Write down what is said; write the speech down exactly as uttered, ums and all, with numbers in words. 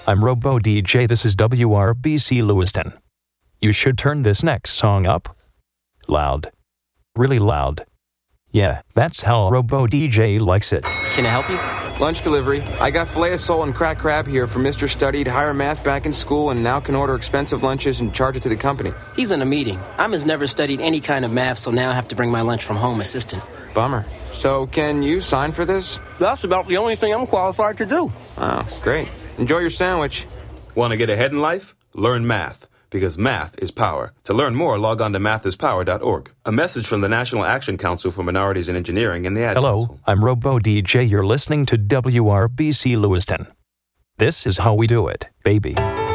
I'm Robo D J. This is W R B C Lewiston. You should turn this next song up. Loud. Really loud. Yeah, that's how Robo D J likes it. Can I help you? Lunch delivery. I got filet of sole and cracked crab here for Mister Studied higher math back in school and now can order expensive lunches and charge it to the company. He's in a meeting. I'm has never studied any kind of math, so now I have to bring my lunch from home assistant. Bummer. So can you sign for this? That's about the only thing I'm qualified to do. Oh, great. Enjoy your sandwich. Want to get ahead in life? Learn math, because math is power. To learn more, log on to math is power dot org. A message from the National Action Council for Minorities in Engineering and the Ad Hello, Council. I'm Robo D J. You're listening to W R B C Lewiston. This is how we do it, baby.